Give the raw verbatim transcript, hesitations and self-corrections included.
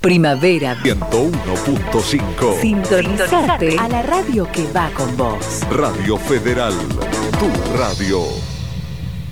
Primavera ciento uno punto cinco. Sintonizate a la radio que va con vos. Radio Federal, tu radio.